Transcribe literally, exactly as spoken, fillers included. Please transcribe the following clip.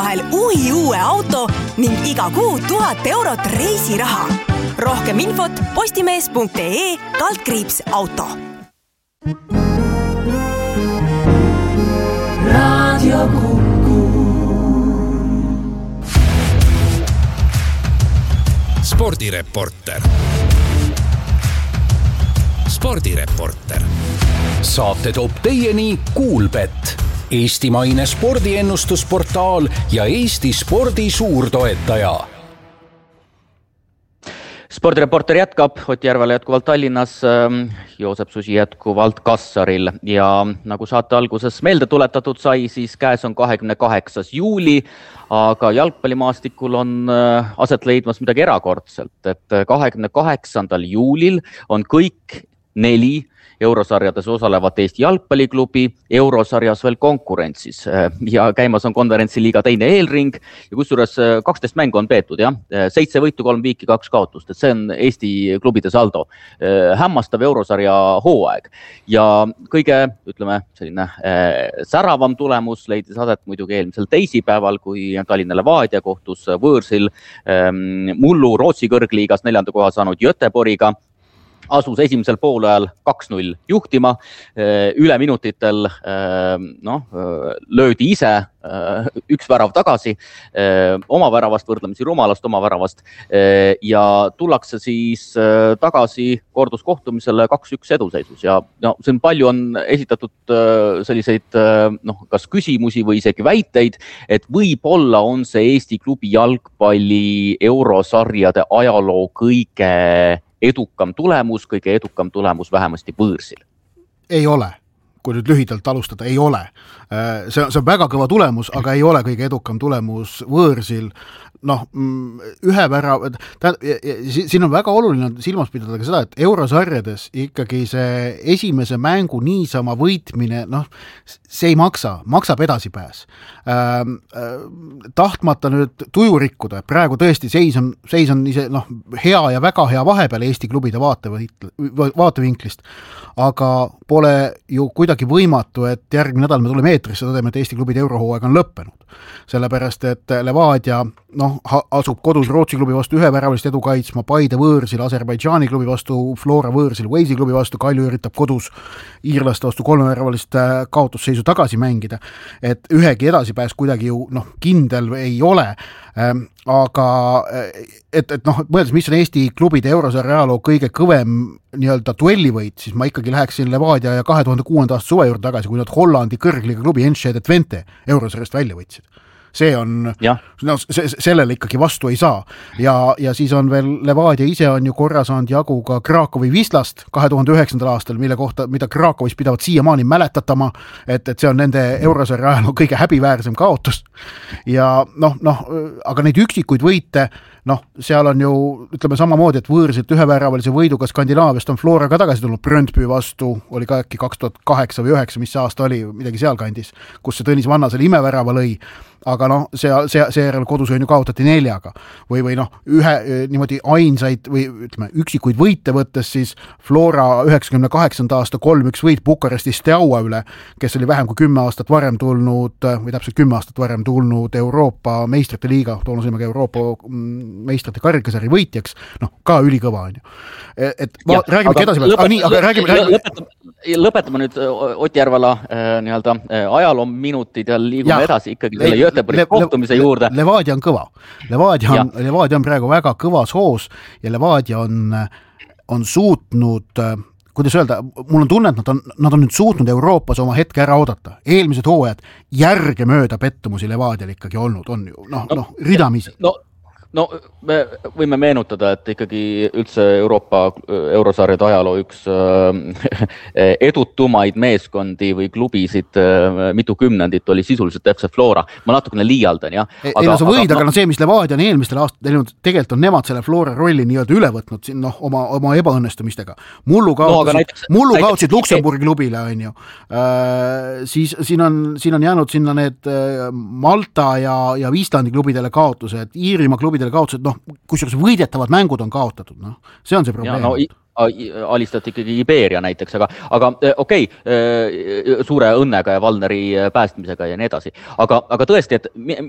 vahel uhi uue auto ning iga kuu tuhat eurot reisiraha. Rohkem infot postimees punkt ee kaldkriips auto. Radio Kuku. Spordireporter. Spordireporter. Saate toob teieni Kuulbet, eestimaine spordiennustusportaal ja Eesti spordi suurtoetaja. Spordireporter jätkab, Ott Järvela jätkuvalt Tallinnas, Joosep Susi jätkuvalt Kassaril ja nagu saate alguses meelde tuletatud sai, siis käes on kahekümne kaheksas juuli, aga jalgpallimaastikul on aset leidmas midagi erakordselt, et kahekümne kaheksandal juulil on kõik neli eurosarjades osalevat Eesti jalgpalliklubi eurosarjas veel konkurentsis ja käimas on konverentsiliiga teine eelring ja kusjuures kaksteist mängu on peetud, jah? Seitse võitu, kolm viiki, kaks kaotust, et see on Eesti klubide saldo. Hämmastav eurosarja hooaeg ja kõige, ütleme, selline säravam tulemus leidis aset muidugi eelmisel teisipäeval, kui Tallinna Levadia kohtus võõrsil mullu Rootsi kõrgliigas neljanda koha saanud Göteborgiga. Asus esimesel poolajal kaks null juhtima, üle minutitel no, löödi ise üks värav tagasi, oma väravast võrdlemisi rumalast oma väravast ja tullakse siis tagasi korduskohtumisele kaks üks eduseisus ja no, see on palju on esitatud selliseid no, kas küsimusi või isegi väiteid, et võib-olla on see Eesti klubi jalgpalli eurosarjade ajaloo kõige edukam tulemus, kõige edukam tulemus vähemasti võõrsil. Ei ole, kui nüüd lühidalt alustada, ei ole. See on, see on väga kõva tulemus, aga ei ole kõige edukam tulemus võõrsil. Noh, ühe vära, siin on väga oluline silmas pidada ka seda, et eurosarjades ikkagi see esimese mängu niisama võitmine, noh, see ei maksa, maksab edasipääs. Ähm, tahtmata nüüd tuju rikkuda, praegu tõesti seis on, seis on ise, noh, hea ja väga hea vahepeal Eesti klubide vaatevinklist, aga pole ju kuidagi võimatu, et järgmine nädal me tuleme eetrisse, tõdeme, et Eesti klubide eurohooaeg on lõppenud. Sellepärast, et Levadia noh, asub kodus Rootsi klubi vastu ühe väravalist edu kaitsma, Paide võõrsil, Aserbaidžaani klubi vastu, Flora võõrsil, Walesi klubi vastu, Kalju üritab kodus iirlaste vastu kolme väravalist kaotusseisu tagasi mängida. Et ühegi edasipääs kuidagi ju noh, kindel ei ole, aga et, et noh, mõeldes, mis on Eesti klubide eurosarja ajaloo kõige kõvem nii-öelda duellivõit, siis ma ikkagi läheksin Levadia ja kahe tuhande kuuenda aasta suve juurde tagasi, kui nad Hollandi kõrgliga klubi Enschede Twente eurosarjast välja võitsid. See on, no, se, sellele ikkagi vastu ei saa. Ja, ja siis on veel Levadia ise on ju korra saanud jagu ka Krakowi Wislast kahe tuhande üheksandal aastal, mille kohta, mida Krakowis pidavad siiamaani mäletatama, et, et see on nende eurosarja ajaloo kõige häbiväärsem kaotus. Ja noh, noh, aga neid üksikuid võite, noh, seal on ju, ütleme samamoodi, et võõrsilt ühe väravalise võiduga Skandinaaviast on Flora ka tagasi tulnud Brøndby vastu, oli ka äkki kaks tuhat kaheksa või üheksa, mis see aasta oli, midagi seal kandis, kus see Tõnis Vanna selle imevärava lõi, aga noh, see, see, seejärel kodus on ju kaotati neljaga või, või noh, ühe niimoodi ainsaid või ütleme, üksikuid võite võttes siis Flora üheksakümne kaheksanda aasta kolm üks võit Bukarestis Steaua üle, kes oli vähem kui kümme aastat varem tulnud või täpselt kümme aastat varem tulnud Euroopa meistrite liiga, toona sõimega Euroopa meistrite karikasari võitjaks, noh, ka ülikõva on ju. Et ma, ja, räägime aga edasi, lõpet, nii, aga räägime, räägime. Lõpetame, lõpetame nüüd Ott Järvela äh, nii-öelda äh, ajaloominutid ja liigume ja, edasi ikkagi selle Göteborgi kohtumise juurde. Levadia on kõva. Levadia on, Levadia on praegu väga kõvas hoos ja Levadia on, on suutnud, kuidas öelda, mul on tunne, et nad on, nad on nüüd suutnud Euroopas oma hetke ära oodata. Eelmised hooajad järge mööda pettumusi Levadial ikkagi olnud, on ju, noh, no, noh, ridamisi. No, no me võime meenutada, et ikkagi üldse Euroopa eurosarjade ajaloo üks edutumaid meeskondi või klubisid mitu kümnendit oli sisuliselt F C Flora. Ma natukene liialdan, jah. Aga, ei no sa võid, aga, aga no see, mis Levadia on eelmistel aastatel, tegelikult on nemad selle Flora rolli nii-öelda üle võtnud siin, noh, oma, oma ebaõnnestumistega. Mullu kaotasid, no, näiteks, mullu näiteks, kaotasid Luksemburgi klubile, on ju. Äh, siis siin on, siin on jäänud sinna need Malta ja, ja Islandi klubidele kaotused, Iirimaa klubidele kaotused, noh, kusjuures võidetavad mängud on kaotatud, noh, see on see probleem. Ja, no, alistati ikkagi Iberia näiteks, aga, aga okei, okay, suure õnnega ja Valneri päästmisega ja nii edasi. Aga, aga tõesti, et